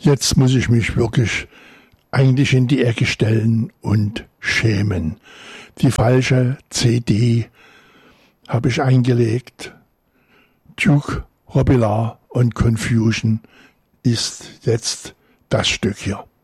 Jetzt muss ich mich wirklich eigentlich in die Ecke stellen und schämen. Die falsche CD habe ich eingelegt. Duke, Robillard und Confusion ist jetzt das Stück hier.